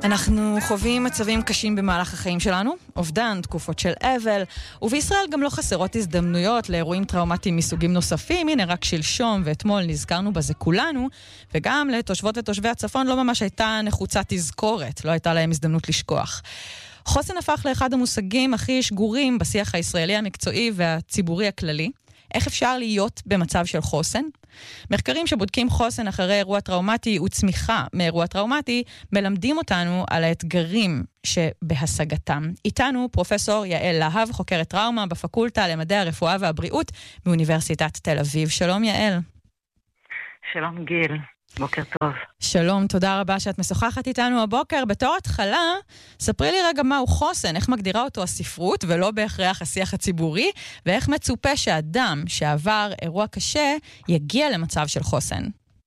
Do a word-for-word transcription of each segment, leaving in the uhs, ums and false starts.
אנחנו חווים מצבים קשים במהלך החיים שלנו, אובדן, תקופות של אבל, ובישראל גם לא חסרות הזדמנויות לאירועים טראומטיים מסוגים נוספים. הנה רק שלשום ואתמול נזכרנו בזה כולנו, וגם לתושבות ותושבי הצפון לא ממש הייתה נחוצה תזכורת, לא הייתה להם הזדמנות לשכוח. חוסן הפך לאחד המושגים הכי שגורים בשיח הישראלי המקצועי והציבורי הכללי. איך אפשר להיות במצב של חוסן? מחקרים שבודקים חוסן אחרי אירוע טראומטי וצמיחה מאירוע טראומטי מלמדים אותנו על האתגרים שבהשגתם. איתנו פרופסור יעל להב, חוקרת טראומה בפקולטה למדעי הרפואה והבריאות מאוניברסיטת תל אביב. שלום יעל. שלום גיל. בוקר טוב. שלום, תודה רבה שאת משוחחת איתנו הבוקר. בתור התחלה, ספרי לי רגע מהו חוסן, איך מגדירה אותו הספרות ולא בהכרח השיח הציבורי, ואיך מצופה שאדם שעבר אירוע קשה יגיע למצב של חוסן.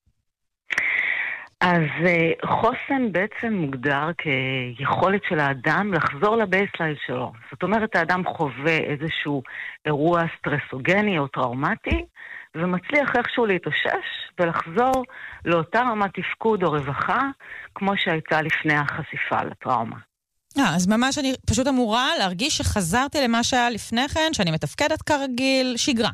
אז חוסן בעצם מוגדר כיכולת של האדם לחזור לבייסליין שלו. זאת אומרת, האדם חווה איזשהו אירוע סטרסוגני או טראומטי, ומצליח איכשהו להתאושש ולחזור לאותה רמת תפקוד או רווחה כמו שהייתה לפני החשיפה לטראומה. אה, אז ממש אני פשוט אמורה להרגיש שחזרתי למה שהיה לפני כן, שאני מתפקדת כרגיל, שגרה.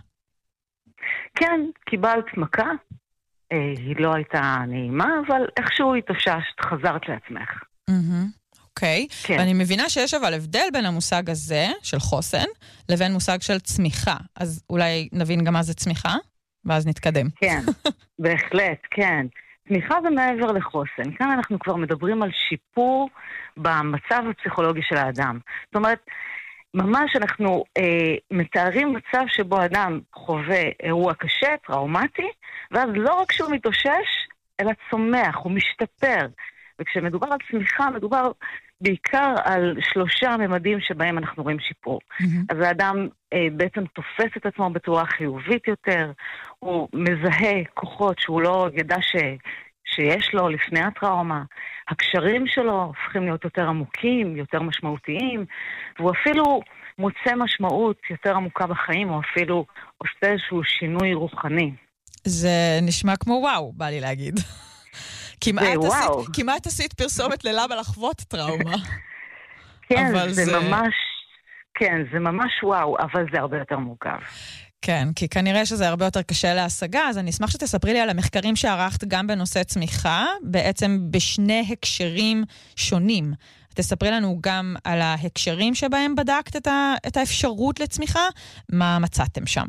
כן, קיבלת מכה, אה, היא לא הייתה נעימה, אבל איכשהו התאוששת, חזרת לעצמך. אוקיי, כן. ואני מבינה שיש אבל הבדל בין המושג הזה של חוסן לבין מושג של צמיחה. אז אולי נבין גם מה זה צמיחה? ואז נתקדם. כן, בהחלט, כן. צמיחה זה מעבר לחוסן. כאן אנחנו כבר מדברים על שיפור במצב הפסיכולוגי של האדם. זאת אומרת, ממש אנחנו אה, מתארים מצב שבו אדם חווה אירוע קשה, טראומטי, ואז לא רק שהוא מתאושש, אלא צומח, הוא משתפר. וכשמדובר על צמיחה, מדובר בעיקר על שלושה ממדים שבהם אנחנו רואים שיפור. Mm-hmm. אז האדם אה, בעצם תופס את עצמו בצורה חיובית יותר, הוא מזהה כוחות שהוא לא ידע ש, שיש לו לפני הטראומה, הקשרים שלו הופכים להיות יותר עמוקים, יותר משמעותיים, והוא אפילו מוצא משמעות יותר עמוקה בחיים, או אפילו עושה איזשהו שינוי רוחני. זה נשמע כמו וואו, בא לי להגיד. כמעט עשית, כמעט עשית פרסומת ללמה לחוות טראומה. כן, זה, זה ממש, כן, זה ממש וואו, אבל זה הרבה יותר מורכב. כן, כי כנראה שזה הרבה יותר קשה להשגה, אז אני אשמח שתספרי לי על המחקרים שערכת גם בנושא צמיחה, בעצם בשני הקשרים שונים. תספרי לנו גם על ההקשרים שבהם בדקת את, ה, את האפשרות לצמיחה, מה מצאתם שם?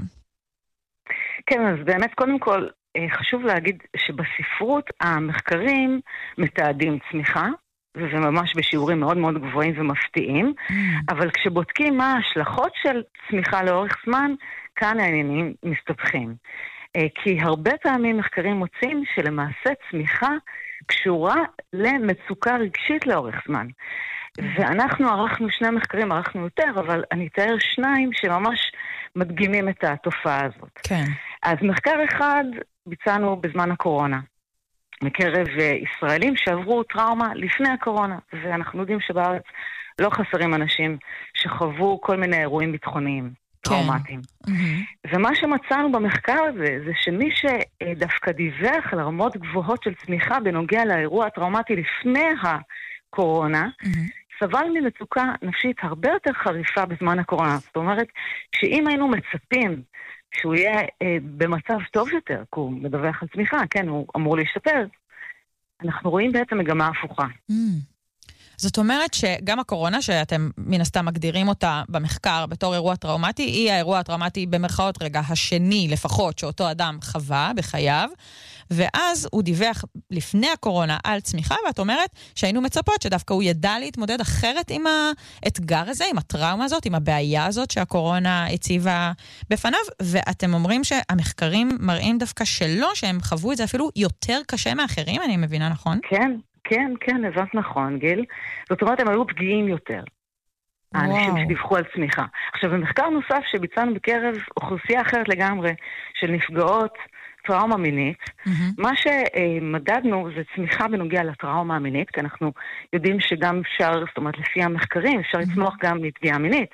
כן, אז באמת קודם כל, חשוב להגיד שבספרות המחקרים מתעדים צמיחה, וזה ממש בשיעורים מאוד מאוד גבוהים ומפתיעים, mm. אבל כשבודקים מה ההשלכות של צמיחה לאורך זמן, כאן העניינים מסתבכים. כי הרבה פעמים מחקרים מוצאים שלמעשה צמיחה קשורה למצוקה רגשית לאורך זמן. Mm. ואנחנו ערכנו שני מחקרים, ערכנו יותר, אבל אני אתאר שניים שממש מדגימים את התופעה הזאת. כן. אז מחקר אחד ביצענו בזמן הקורונה, מקרב ישראלים שעברו טראומה לפני הקורונה, ואנחנו יודעים שבארץ לא חסרים אנשים שחוו כל מיני אירועים ביטחוניים, כן. טראומטיים. Mm-hmm. ומה שמצאנו במחקר הזה, זה שמי שדווקא דיווח על רמות גבוהות של צמיחה בנוגע לאירוע הטראומטי לפני הקורונה, mm-hmm. סבל ממצוקה נפשית הרבה יותר חריפה בזמן הקורונה. זאת אומרת, שאם היינו מצפים שהוא יהיה אה, במצב טוב יותר, כי הוא מדווח על צמיחה, כן, הוא אמור להשתפר, אנחנו רואים בעצם מגמה הפוכה. Mm. זאת אומרת שגם הקורונה, שאתם מן הסתם מגדירים אותה במחקר בתור אירוע טראומטי, היא האירוע הטראומטי במרכאות רגע השני לפחות שאותו אדם חווה בחייו, ואז הוא דיווח לפני הקורונה על צמיחה, ואת אומרת שהיינו מצפות שדווקא הוא ידע להתמודד אחרת עם האתגר הזה, עם הטראומה הזאת, עם הבעיה הזאת שהקורונה הציבה בפניו, ואתם אומרים שהמחקרים מראים דווקא שלא, שהם חוו את זה אפילו יותר קשה מאחרים, אני מבינה נכון? כן, כן, כן, הבנת נכון, גיל. זאת אומרת, הם היו פגיעים יותר. האנשים שדיווחו על צמיחה. עכשיו, במחקר נוסף שביצענו בקרב אוכלוסייה אחרת לגמרי, של נפגעות טראומה מינית, mm-hmm. מה שמדדנו זה צמיחה בנוגע לטראומה המינית, כי אנחנו יודעים שגם אפשר, זאת אומרת, לפי המחקרים, אפשר mm-hmm. לצמוח גם מפגיעה מינית.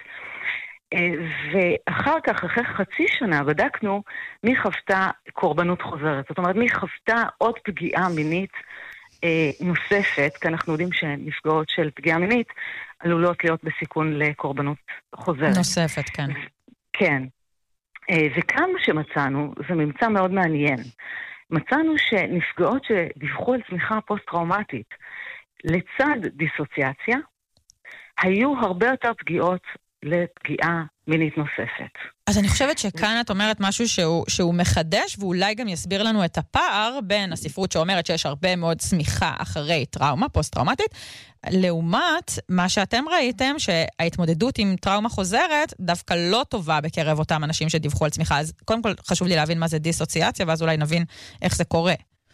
ואחר כך, אחרי חצי שנה, בדקנו מי חוותה קורבנות חוזרת. זאת אומרת, מי חוותה עוד פגיעה מינית אה, נוספת, כי אנחנו יודעים שנפגעות של פגיעה מינית עלולות להיות בסיכון לקורבנות חוזרת. נוספת, כן. כן. אה, וכאן מה שמצאנו, זה ממצא מאוד מעניין. מצאנו שנפגעות שדיווחו על צמיחה פוסט-טראומטית לצד דיסוציאציה, היו הרבה יותר פגיעות לפגיעה מינית נוספת. אז אני חושבת שכאן את אומרת משהו שהוא, שהוא מחדש, ואולי גם יסביר לנו את הפער בין הספרות שאומרת שיש הרבה מאוד צמיחה אחרי טראומה, פוסט-טראומטית, לעומת מה שאתם ראיתם, שההתמודדות עם טראומה חוזרת דווקא לא טובה בקרב אותם אנשים שדיווחו על צמיחה. אז קודם כל חשוב לי להבין מה זה דיסוציאציה, ואז אולי נבין איך זה קורה.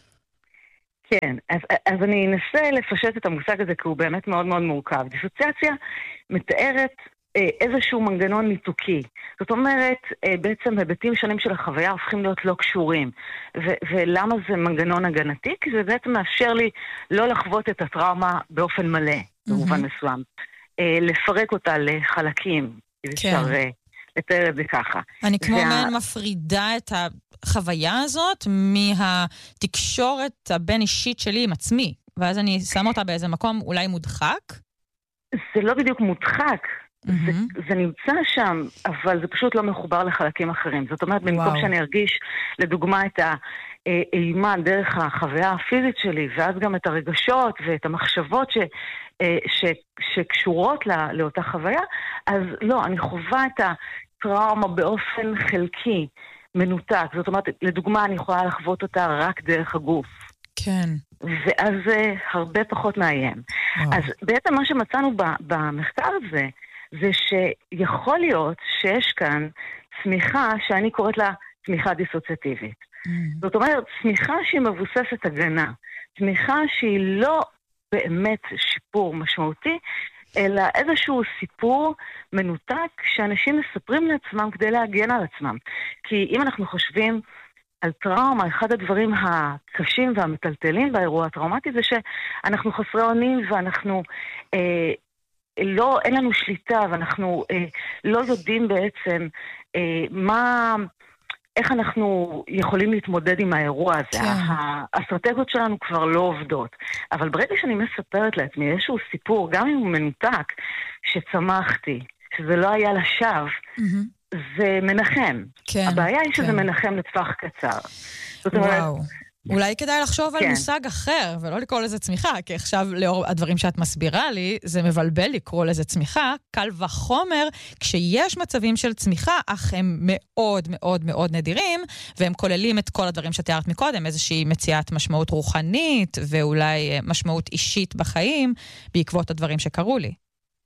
כן, אז, אז אני אנסה לפשט את המושג הזה, כי הוא באמת מאוד מאוד מורכב. דיסוציאציה מתארת אה, איזשהו מנגנון ניתוקי. זאת אומרת, אה, בעצם היבטים שונים של החוויה הופכים להיות לא קשורים. ו- ולמה זה מנגנון הגנתי? כי זה בעצם מאפשר לי לא לחוות את הטראומה באופן מלא, mm-hmm. במובן מסוים. אה, לפרק אותה לחלקים, כן. אפשר אה, לתאר את זה ככה. אני כמו וה... מעין מפרידה את ה... החוויה הזאת מהתקשורת הבין אישית שלי עם עצמי, ואז אני שמה אותה באיזה מקום אולי מודחק? זה לא בדיוק מודחק, mm-hmm. זה, זה נמצא שם, אבל זה פשוט לא מחובר לחלקים אחרים. זאת אומרת, במקום וואו. שאני ארגיש, לדוגמה, את האימה דרך החוויה הפיזית שלי, ואז גם את הרגשות ואת המחשבות ש, ש, שקשורות לא, לאותה חוויה, אז לא, אני חווה את הטראומה באופן חלקי, מנותק. זאת אומרת, לדוגמה, אני יכולה לחוות אותה רק דרך הגוף. כן. ואז זה הרבה פחות מאיים. וואו. אז בעצם מה שמצאנו במחקר הזה, זה שיכול להיות שיש כאן צמיחה שאני קוראת לה צמיחה דיסוציאטיבית. Mm. זאת אומרת, צמיחה שהיא מבוססת הגנה. צמיחה שהיא לא באמת שיפור משמעותי, אלא איזשהו סיפור מנותק שאנשים מספרים לעצמם כדי להגן על עצמם. כי אם אנחנו חושבים על טראומה, אחד הדברים הקשים והמטלטלים באירוע הטראומטי זה שאנחנו חסרי אונים ואנחנו, אה, לא, אין לנו שליטה ואנחנו אה, לא יודעים בעצם אה, מה... איך אנחנו יכולים להתמודד עם האירוע הזה. כן. האסטרטגיות שלנו כבר לא עובדות. אבל ברגע שאני מספרת לעצמי איזשהו סיפור, גם אם הוא מנותק, שצמחתי, שזה לא היה לשווא, mm-hmm. זה מנחם. כן, הבעיה היא שזה כן. מנחם לטווח קצר. זאת אומרת... וואו. אולי כדאי לחשוב כן. על מושג אחר, ולא לקרוא לזה צמיחה, כי עכשיו, לאור הדברים שאת מסבירה לי, זה מבלבל לקרוא לזה צמיחה, קל וחומר, כשיש מצבים של צמיחה, אך הם מאוד מאוד מאוד נדירים, והם כוללים את כל הדברים שתיארת מקודם, איזושהי מציאת משמעות רוחנית, ואולי משמעות אישית בחיים, בעקבות הדברים שקרו לי.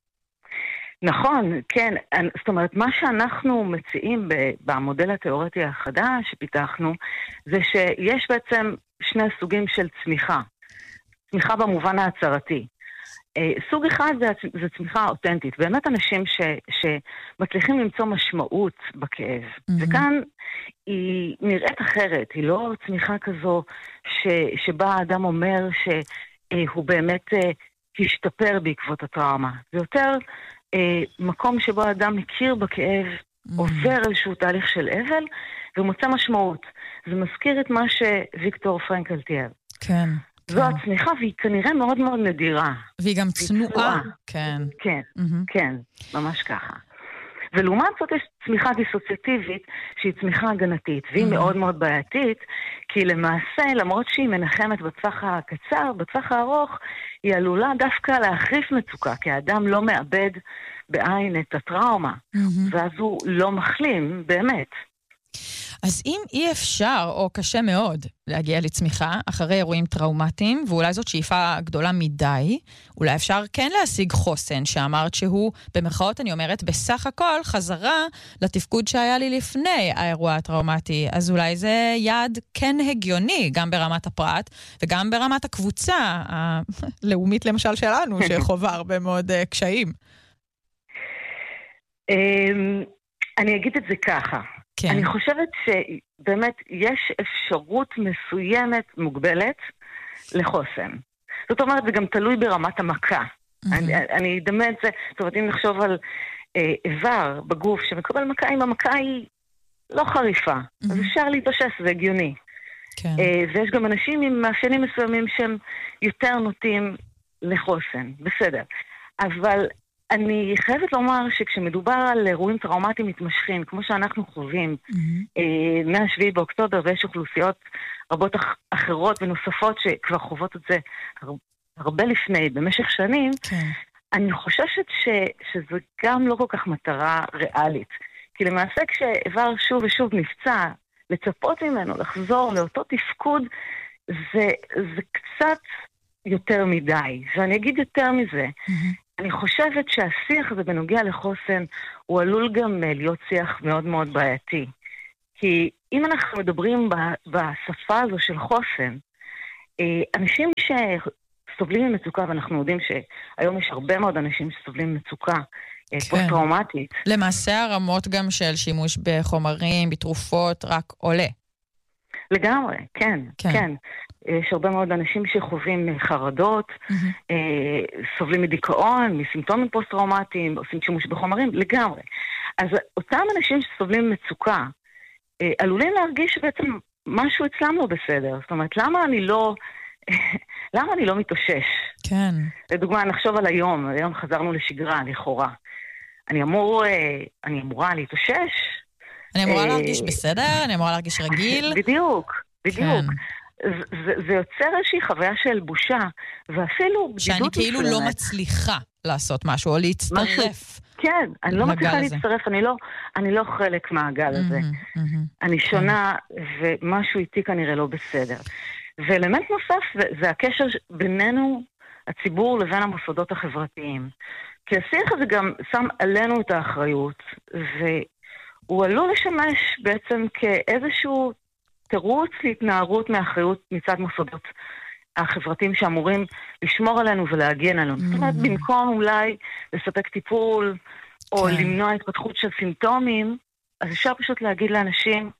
נכון, כן. זאת אומרת, מה שאנחנו מציעים במודל התיאורטי החדש שפיתחנו, זה שיש בעצם שני סוגים של צמיחה. צמיחה במובן ההצהרתי. סוג אחד זה, זה צמיחה אותנטית. באמת אנשים ש, שמצליחים למצוא משמעות בכאב. Mm-hmm. וכאן היא נראית אחרת. היא לא צמיחה כזו ש, שבה האדם אומר שהוא באמת השתפר בעקבות הטראומה. זה יותר... מקום שבו האדם מכיר בכאב, mm. עובר איזשהו תהליך של אבל, ומוצא משמעות. זה מזכיר את מה שוויקטור פרנקל תיאר. כן. זו כן. הצמיחה, והיא כנראה מאוד מאוד נדירה. והיא גם צנועה. כן. כן, mm-hmm. כן, ממש ככה. ולעומת זאת יש צמיחה דיסוציאטיבית, שהיא צמיחה הגנתית, והיא mm-hmm. מאוד מאוד בעייתית, כי למעשה, למרות שהיא מנחמת בטווח הקצר, בטווח הארוך, היא עלולה דווקא להחריף מצוקה, כי האדם לא מאבד בעין את הטראומה, mm-hmm. ואז הוא לא מחלים באמת. אז אם אי אפשר, או קשה מאוד, להגיע לצמיחה אחרי אירועים טראומטיים, ואולי זאת שאיפה גדולה מדי, אולי אפשר כן להשיג חוסן, שאמרת שהוא, במרכאות אני אומרת, בסך הכל חזרה לתפקוד שהיה לי לפני האירוע הטראומטי. אז אולי זה יעד כן הגיוני, גם ברמת הפרט, וגם ברמת הקבוצה הלאומית למשל שלנו, שחובה הרבה מאוד קשיים. אני אגיד את זה ככה. כן. אני חושבת שבאמת יש אפשרות מסוימת מוגבלת לחוסן. זאת אומרת, זה גם תלוי ברמת המכה. Mm-hmm. אני, אני אדמה את זה, זאת אומרת, אם נחשוב על אה, איבר בגוף שמקבל מכה, אם המכה היא לא חריפה, mm-hmm. אז אפשר להתאושש, זה הגיוני. כן. ויש גם אנשים עם מאפיינים מסוימים שהם יותר נוטים לחוסן, בסדר. אבל אני חייבת לומר שכשמדובר על אירועים טראומטיים מתמשכים, כמו שאנחנו חווים, mm-hmm. מהשביעי באוקטובר, ויש אוכלוסיות רבות אחרות ונוספות שכבר חוות את זה הרבה לפני, במשך שנים, כן. אני חוששת ש, שזה גם לא כל כך מטרה ריאלית. כי למעשה כשאיבר שוב ושוב נפצע, לצפות ממנו לחזור לאותו תפקוד, זה, זה קצת יותר מדי. ואני אגיד יותר מזה, mm-hmm. אני חושבת שהשיח הזה בנוגע לחוסן, הוא עלול גם להיות שיח מאוד מאוד בעייתי. כי אם אנחנו מדברים בשפה הזו של חוסן, אנשים שסובלים ממצוקה, ואנחנו יודעים שהיום יש הרבה מאוד אנשים שסובלים ממצוקה כן. פוסט-טראומטית. למעשה הרמות גם של שימוש בחומרים, בתרופות, רק עולה. לגמרי, כן, כן. כן. יש הרבה מאוד אנשים שחווים חרדות, mm-hmm. סובלים מדיכאון, מסימפטומים פוסט-טראומטיים, עושים שימוש בחומרים, לגמרי. אז אותם אנשים שסובלים מצוקה, עלולים להרגיש שבעצם משהו אצלם לא בסדר. זאת אומרת, למה אני לא, למה אני לא מתאושש? כן. לדוגמה, נחשוב על היום, היום חזרנו לשגרה, לכאורה. אני אמור, אני אמורה להתאושש. אני אמורה להרגיש בסדר? אני אמורה להרגיש רגיל? בדיוק, בדיוק. זה, זה יוצר איזושהי חוויה של בושה, ואפילו בדידות שאני כאילו לא מצליחה לעשות משהו, או להצטרף. משהו, כן, אני לא מצליחה להצטרף, אני לא, אני לא חלק מהגל הזה. אני שונה, ומשהו איתי כנראה לא בסדר. ואלמנט נוסף, זה, זה הקשר בינינו, הציבור, לבין המוסדות החברתיים. כי השיח הזה גם שם עלינו את האחריות, והוא עלול לשמש בעצם כאיזשהו תירוץ להתנערות מאחריות מצד מוסדות החברתיים שאמורים לשמור עלינו ולהגן עלינו. זאת אומרת, במקום אולי לספק טיפול או למנוע התפתחות של סימפטומים, אז אפשר פשוט להגיד לאנשים,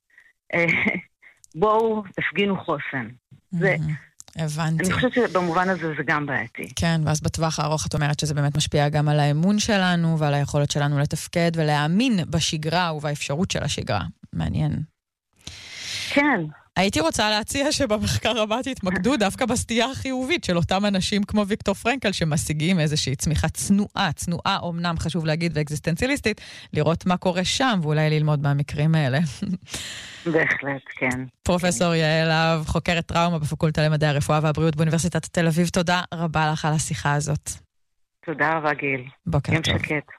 בואו תפגינו חוסן. זה... הבנתי. אני חושבת שבמובן הזה זה גם בעייתי. כן, ואז בטווח הארוך את אומרת שזה באמת משפיע גם על האמון שלנו ועל היכולת שלנו לתפקד ולהאמין בשגרה ובאפשרות של השגרה. מעניין. כן. הייתי רוצה להציע שבמחקר הבא תתמקדו דווקא בסטייה החיובית של אותם אנשים כמו ויקטור פרנקל שמשיגים איזושהי צמיחה צנועה, צנועה אומנם חשוב להגיד ואקזיסטנציאליסטית, לראות מה קורה שם ואולי ללמוד מהמקרים האלה. בהחלט, כן. פרופסור יעל להב, חוקרת טראומה בפקולטה למדעי הרפואה והבריאות באוניברסיטת תל אביב, תודה רבה לך על השיחה הזאת. תודה רבה גיל. בוקר טוב. יום שקט.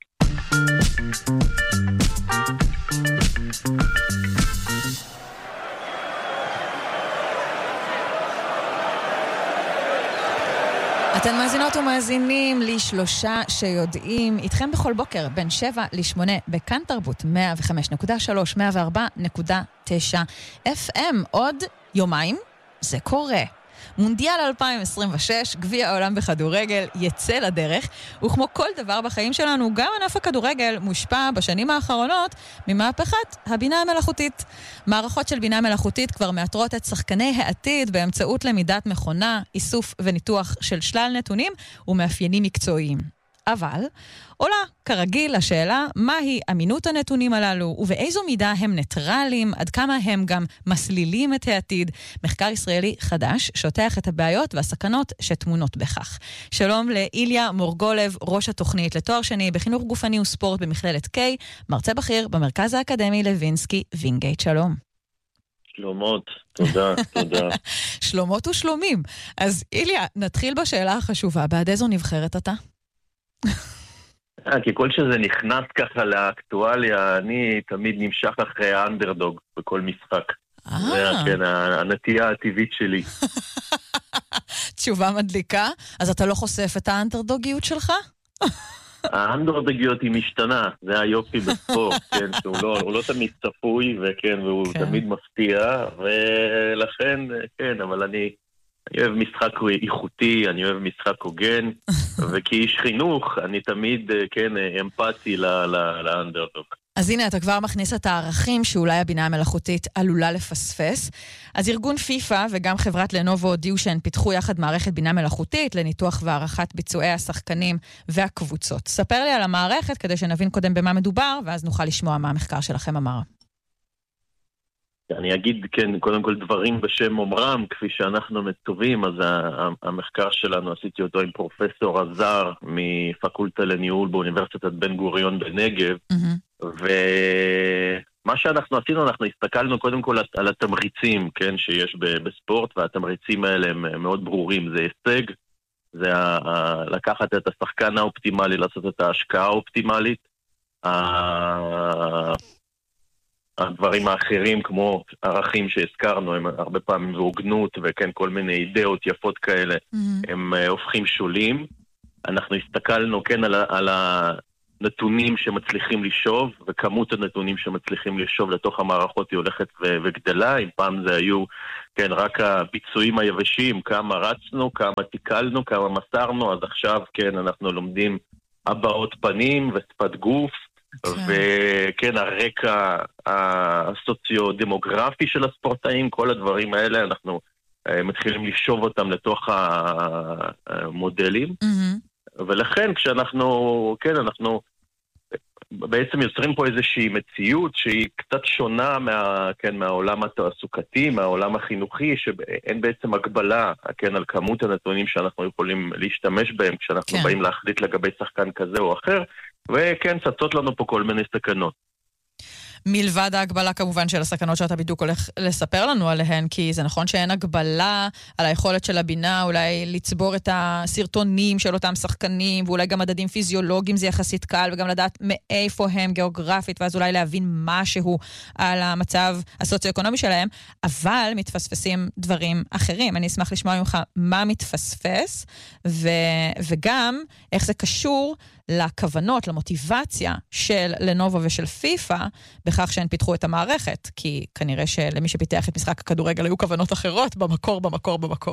אתן מאזינות ומאזינים לי שלושה שיודעים איתכם בכל בוקר בין שבע לשמונה בכאן תרבות מאה וחמש נקודה שלוש, מאה וארבע נקודה תשע אף אם. עוד יומיים זה קורה. מונדיאל אלפיים עשרים ושש, גביע העולם בכדורגל, יצא לדרך, וכמו כל דבר בחיים שלנו, גם ענף הכדורגל מושפע בשנים האחרונות ממהפכת הבינה המלאכותית. מערכות של בינה מלאכותית כבר מאתרות את שחקני העתיד באמצעות למידת מכונה, איסוף וניתוח של שלל נתונים ומאפיינים מקצועיים. אבל עולה כרגיל השאלה מהי אמינות הנתונים הללו ובאיזו מידה הם ניטרליים, עד כמה הם גם מסלילים את העתיד. מחקר ישראלי חדש שוטח את הבעיות והסכנות שטמונות בכך. שלום לאיליה מורגולב, ראש התוכנית לתואר שני בחינוך גופני וספורט במכללת קיי, מרצה בכיר במרכז האקדמי לוינסקי וינגייט. שלום. שלומות, תודה, תודה. שלומות ושלומים. אז איליה, נתחיל בשאלה החשובה, בעד איזו נבחרת אתה? ככל שזה נכנס ככה לאקטואליה, אני תמיד נמשך אחרי האנדרדוג בכל משחק. זה כן, הנטייה הטבעית שלי. תשובה מדליקה. אז אתה לא חושף את האנדרדוגיות שלך? האנדרדוגיות היא משתנה, זה היופי בספורט, כן, שהוא לא, הוא לא תמיד צפוי, וכן, והוא כן. תמיד מפתיע, ולכן, כן, אבל אני... אני אוהב משחק איכותי, אני אוהב משחק הוגן, וכאיש חינוך, אני תמיד, כן, אמפתי לאנדרדוג. אז הנה, אתה כבר מכניס את הערכים שאולי הבינה המלאכותית עלולה לפספס. אז ארגון פיפה וגם חברת לנובו הודיעו שהן פיתחו יחד מערכת בינה מלאכותית לניתוח והערכת ביצועי השחקנים והקבוצות. ספר לי על המערכת כדי שנבין קודם במה מדובר, ואז נוכל לשמוע מה המחקר שלכם אמר. אני אגיד, כן, קודם כל דברים בשם אומרם, כפי שאנחנו מצווים, אז המחקר שלנו, עשיתי אותו עם פרופסור עזר מפקולטה לניהול באוניברסיטת בן גוריון בנגב, mm-hmm. ומה שאנחנו עשינו, אנחנו הסתכלנו קודם כל על התמריצים, כן, שיש בספורט, והתמריצים האלה הם מאוד ברורים, זה הישג, זה לקחת את השחקן האופטימלי, לעשות את ההשקעה האופטימלית, הדברים האחרים כמו ערכים שהזכרנו, הם הרבה פעמים והוגנות וכן כל מיני אידאות יפות כאלה, mm-hmm. הם uh, הופכים שולים. אנחנו הסתכלנו כן על, על הנתונים שמצליחים לשוב, וכמות הנתונים שמצליחים לשוב לתוך המערכות היא הולכת ו- וגדלה. אם פעם זה היו כן רק הביצועים היבשים, כמה רצנו, כמה תיקלנו, כמה מסרנו, אז עכשיו כן אנחנו לומדים הבעות פנים ושפת גוף, וכן, הרקע הסוציו-דמוגרפי של הספורטאים, כל הדברים האלה, אנחנו מתחילים לשוב אותם לתוך המודלים, ולכן כשאנחנו, כן, אנחנו בעצם יוצרים פה איזושהי מציאות שהיא קצת שונה מה, כן, מהעולם התעסוקתי, מהעולם החינוכי, שאין בעצם הגבלה, כן, על כמות הנתונים שאנחנו יכולים להשתמש בהם כשאנחנו כן. באים להחליט לגבי שחקן כזה או אחר, וכן, צצות לנו פה כל מיני סכנות. מלבד ההגבלה כמובן של הסכנות שאתה בדיוק הולך לספר לנו עליהן, כי זה נכון שאין הגבלה על היכולת של הבינה אולי לצבור את הסרטונים של אותם שחקנים, ואולי גם מדדים פיזיולוגיים זה יחסית קל, וגם לדעת מאיפה הם גיאוגרפית, ואז אולי להבין משהו על המצב הסוציו-אקונומי שלהם, אבל מתפספסים דברים אחרים. אני אשמח לשמוע ממך מה מתפספס, ו- וגם איך זה קשור לכוונות, למוטיבציה של לנובו ושל פיפה, בכך שהן פיתחו את המערכת, כי כנראה שלמי שפיתח את משחק הכדורגל היו כוונות אחרות, במקור, במקור, במקור.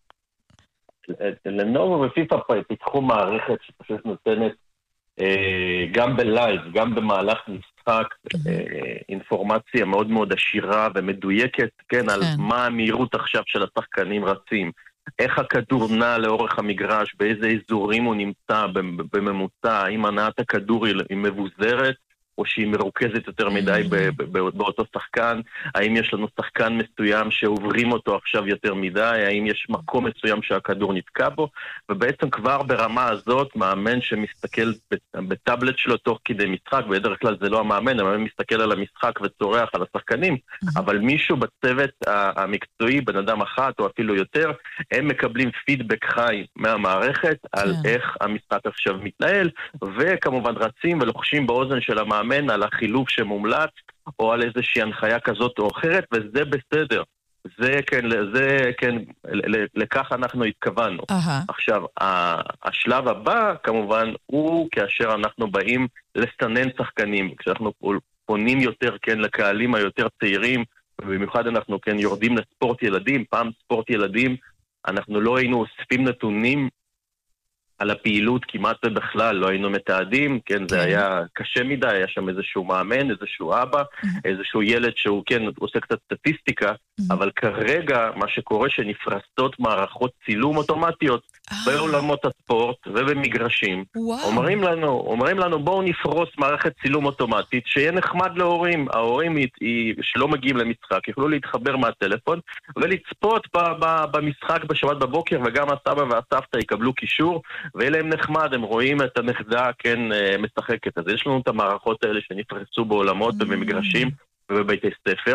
לנובו ופיפה פיתחו מערכת שפשוט נותנת גם בלייב, גם במהלך משחק, אינפורמציה מאוד מאוד עשירה ומדויקת, כן, על מה המהירות עכשיו של השחקנים רצים, איך הכדור נע לאורך המגרש, באיזה אזורים הוא נמצא בממוצע, האם הנעת הכדור היא מבוזרת, או שהיא מרוכזת יותר מדי באותו שחקן, האם יש לנו שחקן מסוים שעוברים אותו עכשיו יותר מדי, האם יש מקום מסוים שהכדור נתקע בו, ובעצם כבר ברמה הזאת, מאמן שמסתכל בטאבלט שלו תוך כדי משחק, בדרך כלל זה לא המאמן, המאמן מסתכל על המשחק וצורח על השחקנים, אבל מישהו בצוות המקצועי, בן אדם אחת או אפילו יותר, הם מקבלים פידבק חי מהמערכת על איך המשחק עכשיו מתנהל, וכמובן רצים ולוחשים באוזן של המאמן, על החילוף שמומלץ, או על איזושהי הנחיה כזאת או אחרת, וזה בסדר. זה כן, זה כן, לכך אנחנו התכוונו. Uh-huh. עכשיו, השלב הבא, כמובן, הוא כאשר אנחנו באים לסנן שחקנים, כשאנחנו פונים יותר, כן, לקהלים היותר צעירים, ובמיוחד אנחנו, כן, יורדים לספורט ילדים, פעם ספורט ילדים, אנחנו לא היינו אוספים נתונים על הפעילות כמעט ובכלל, לא היינו מתעדים, כן, זה היה קשה מדי, היה שם איזשהו מאמן, איזשהו אבא, איזשהו ילד שהוא, כן, עושה קצת סטטיסטיקה, אבל כרגע מה שקורה שנפרסות מערכות צילום אוטומטיות בעולמות הספורט ובמגרשים. אומרים לנו, אומרים לנו, בואו נפרוס מערכת צילום אוטומטית, שיהיה נחמד להורים, ההורים שלא מגיעים למשחק, יוכלו להתחבר מהטלפון, ולצפות במשחק בשבת בבוקר, וגם הסבא והסבתא יקבלו קישור, ואלה הם נחמד, הם רואים את הנכדה, כן, משחקת. אז יש לנו את המערכות האלה שנפרסו בעולמות ובמגרשים ובבתי ספר,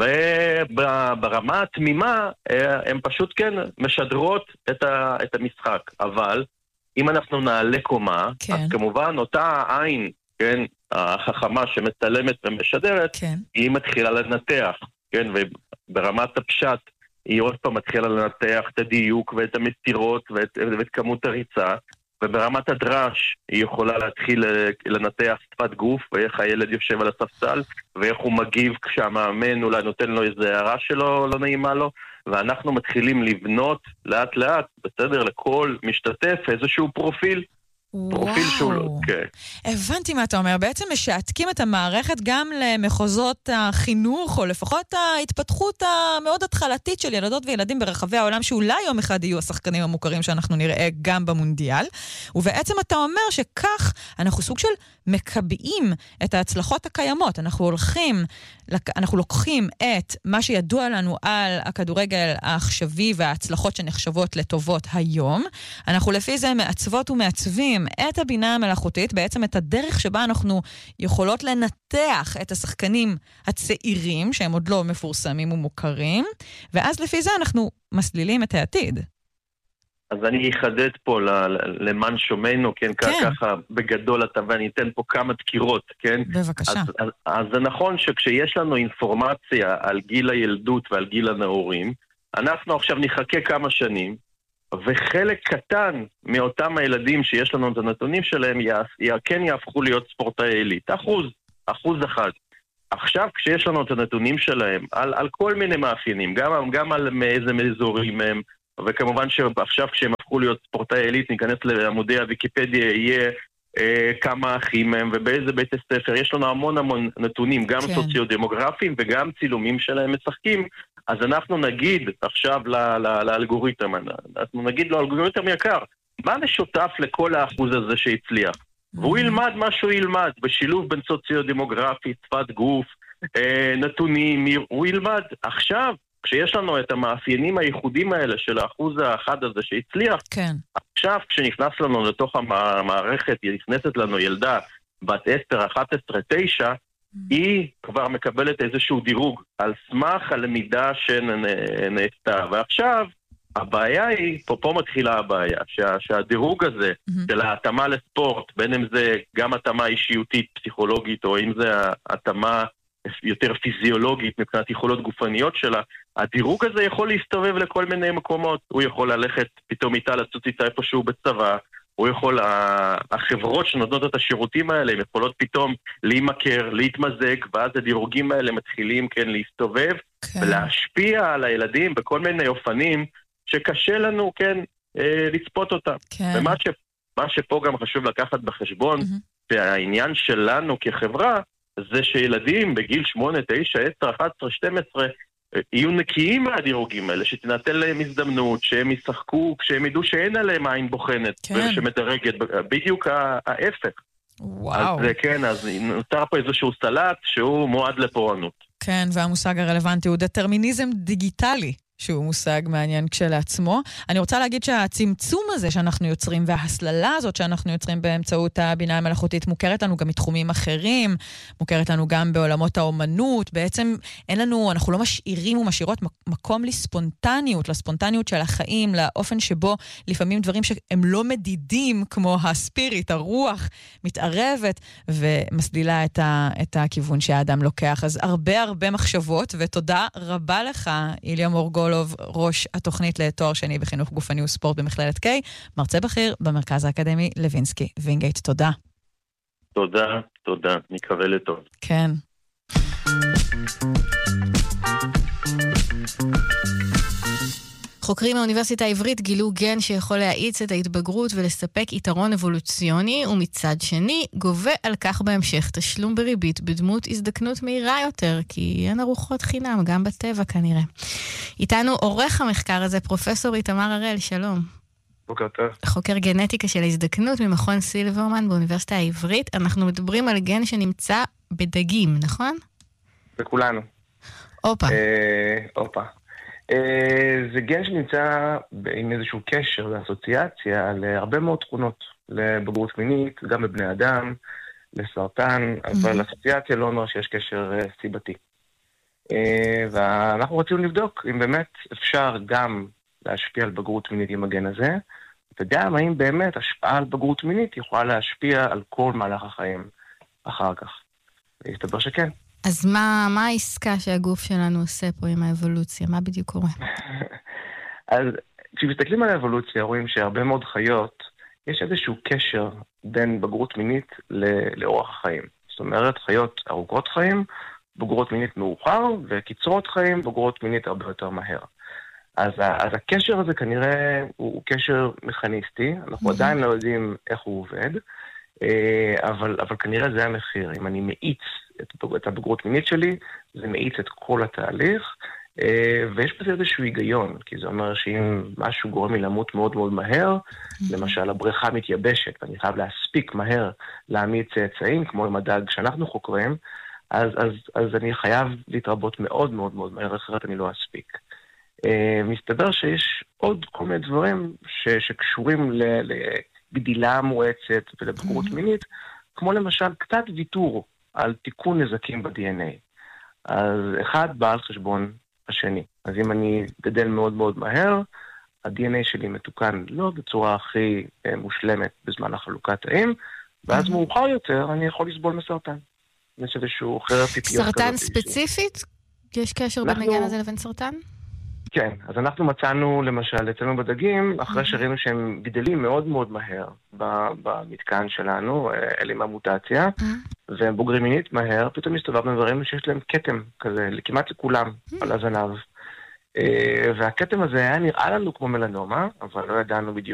וברמה התמימה הם פשוט, כן, משדרות את, ה, את המשחק. אבל אם אנחנו נעלה קומה, כן. אז כמובן אותה עין, כן, החכמה שמצלמת ומשדרת, כן. היא מתחילה לנתח, כן, וברמת הפשט, היא עוד פעם מתחילה לנתח את הדיוק ואת המסירות ואת, ואת כמות הריצה, וברמת הדרש היא יכולה להתחיל לנתח שפת גוף, ואיך הילד יושב על הספסל, ואיך הוא מגיב כשהמאמן אולי נותן לו איזו הערה שלו, לא נעימה לו, ואנחנו מתחילים לבנות לאט לאט, בסדר, לכל משתתף איזשהו פרופיל, פרופיל שהוא לא, כן. הבנתי מה אתה אומר. בעצם משעתקים את המערכת גם למחוזות החינוך, או לפחות ההתפתחות המאוד התחלתית של ילדות וילדים ברחבי העולם, שאולי יום אחד יהיו השחקנים המוכרים שאנחנו נראה גם במונדיאל. ובעצם אתה אומר שכך אנחנו סוג של מקבעים את ההצלחות הקיימות. אנחנו הולכים, אנחנו לוקחים את מה שידוע לנו על הכדורגל העכשווי וההצלחות שנחשבות לטובות היום. אנחנו לפי זה מעצבות ומעצבים את הבינה המלאכותית, בעצם את הדרך שבה אנחנו יכולות לנתח את השחקנים הצעירים, שהם עוד לא מפורסמים ומוכרים, ואז לפי זה אנחנו מסלילים את העתיד. אז אני אחדד פה למען שומענו, כן, כן. ככה בגדול אתה, ואני אתן פה כמה דקירות, כן? בבקשה. אז, אז, אז זה נכון שכשיש לנו אינפורמציה על גיל הילדות ועל גיל הנעורים, אנחנו עכשיו נחכה כמה שנים, וחלק קטן מאותם הילדים שיש לנו את הנתונים שלהם, כן יהפכו להיות ספורטאי עילית. אחוז, אחוז אחד. עכשיו כשיש לנו את הנתונים שלהם, על, על כל מיני מאפיינים, גם, גם על מאיזה אזורים הם, וכמובן שעכשיו כשהם הפכו להיות ספורטאי עילית, ניכנס לעמודי הוויקיפדיה, יהיה אה, כמה אחים הם ובאיזה בית הספר. יש לנו המון המון נתונים, גם כן. סוציו-דמוגרפיים וגם צילומים שלהם משחקים. אז אנחנו נגיד עכשיו לאלגוריתם, אנחנו נגיד לו, אלגוריתם יקר, מה משותף לכל האחוז הזה שהצליח? והוא ילמד מה שהוא ילמד, בשילוב בין סוציו-דמוגרפי, שפת גוף, אה, נתונים, הוא ילמד. עכשיו, כשיש לנו את המאפיינים הייחודים האלה של האחוז האחד הזה שהצליח, כן. עכשיו כשנכנס לנו לתוך המערכת, נכנסת לנו ילדה בת עשר, אחת עשרה, תשע, היא כבר מקבלת איזשהו דירוג על סמך הלמידה שנעשתה. ועכשיו, הבעיה היא, פה, פה מתחילה הבעיה, שה, שהדירוג הזה mm-hmm. של ההתאמה לספורט, בין אם זה גם התאמה אישיותית, פסיכולוגית, או אם זה ההתאמה יותר פיזיולוגית מבחינת יכולות גופניות שלה, הדירוג הזה יכול להסתובב לכל מיני מקומות. הוא יכול ללכת פתאום איתה לצוץ איתה איפשהו בצבא, הוא יכול, החברות שנותנות את השירותים האלה, הם יכולות פתאום להימכר, להתמזג, ואז הדירוגים האלה מתחילים כן להסתובב, כן. ולהשפיע על הילדים בכל מיני אופנים שקשה לנו כן אה, לצפות אותם. כן. ומה ש, מה שפה גם חשוב לקחת בחשבון, mm-hmm. שהעניין שלנו כחברה, זה שילדים בגיל שמונה, תשע, עשר, אחת עשרה, שתים עשרה, יהיו נקיים מהדירוגים האלה, שתינתן להם הזדמנות, שהם ישחקו, כשהם ידעו שאין עליהם עין בוחנת, כן. ושמדרגת, בדיוק ההפך. וואו. אז כן, אז נותר פה איזשהו סלט שהוא מועד לפורענות. כן, והמושג הרלוונטי הוא דטרמיניזם דיגיטלי. שהוא מושג מעניין כשלעצמו. אני רוצה להגיד שהצמצום הזה שאנחנו יוצרים, וההסללה הזאת שאנחנו יוצרים באמצעות הבינה המלאכותית, מוכרת לנו גם מתחומים אחרים, מוכרת לנו גם בעולמות האומנות. בעצם אין לנו, אנחנו לא משאירים ומשאירות מקום לספונטניות, לספונטניות של החיים, לאופן שבו לפעמים דברים שהם לא מדידים, כמו הספיריט, הרוח, מתערבת ומסלילה את, ה, את הכיוון שהאדם לוקח. אז הרבה הרבה מחשבות, ותודה רבה לך, איליה מורגול, ראש התוכנית לתואר שני בחינוך גופני וספורט במכללת קיי, מרצה בכיר במרכז האקדמי לוינסקי וינגייט. תודה. תודה, תודה. נקווה לטוב. כן. חוקרים מהאוניברסיטה העברית גילו גן שיכול להאיץ את ההתבגרות ולספק יתרון אבולוציוני, ומצד שני גובה על כך בהמשך תשלום בריבית בדמות הזדקנות מהירה יותר, כי אין ארוחות חינם, גם בטבע כנראה. איתנו עורך המחקר הזה, פרופסור איתמר הראל, שלום. בוקר טוב. חוקר גנטיקה של ההזדקנות ממכון סילברמן באוניברסיטה העברית. אנחנו מדברים על גן שנמצא בדגים, נכון? בכולנו. אופה. אופה. זה גן שנמצא עם איזשהו קשר לאסוציאציה להרבה מאוד תכונות, לבגרות מינית, גם בבני אדם, לסרטן, אבל לאסוציאציה לא אומר שיש קשר סיבתי. ואנחנו רצינו לבדוק אם באמת אפשר גם להשפיע על בגרות מינית עם הגן הזה, וגם האם באמת השפעה על בגרות מינית יכולה להשפיע על כל מהלך החיים אחר כך. והסתבר שכן. אז מה, מה העסקה שהגוף שלנו עושה פה עם האבולוציה? מה בדיוק קורה? אז כשמסתכלים על האבולוציה, רואים שהרבה מאוד חיות, יש איזשהו קשר בין בגרות מינית לאורח החיים. זאת אומרת, חיות ארוכות חיים, בגרות מינית מאוחר, וקיצרות חיים, בגרות מינית הרבה יותר מהר. אז, אז הקשר הזה כנראה הוא, הוא קשר מכניסטי, אנחנו mm-hmm. עדיין לא יודעים איך הוא עובד, אבל, אבל כנראה זה המחיר. אם אני מאיץ את, את הבגרות מינית שלי, זה מאיץ את כל התהליך, ויש בזה איזשהו היגיון, כי זה אומר שאם משהו גורם לי למות מאוד מאוד מהר, mm-hmm. למשל הבריכה מתייבשת, ואני חייב להספיק מהר להעמיד צאצאים, כמו עם הדג שאנחנו חוקרים, אז, אז, אז אני חייב להתרבות מאוד מאוד מאוד מהר, אחרת אני לא אספיק. Uh, מסתבר שיש עוד כל מיני דברים ש, שקשורים לגדילה מואצת ולבגרות mm-hmm. מינית, כמו למשל קצת ויתור על תיקון נזקים ב-די אן איי. אז אחד בא על חשבון השני. אז אם אני גדל מאוד מאוד מהר, ה-די אן איי שלי מתוקן לא בצורה הכי uh, מושלמת בזמן החלוקת תאים, ואז mm-hmm. מאוחר יותר אני יכול לסבול מסרטן. יש איזשהו חרב פיפיות. סרטן ספציפית? יש קשר אנחנו... בין העניין הזה לבין סרטן? כן, אז אנחנו מצאנו למשל אצלנו בדגים, אחרי שראינו שהם גדלים מאוד מאוד מהר במתקן שלנו, אלה עם המוטציה, והם בוגרים מינית מהר, פתאום הסתובבנו וראינו שיש להם כתם כזה, כמעט לכולם, על הזנב. והכתם הזה היה נראה לנו כמו מלנומה, אבל לא ידענו בדיוק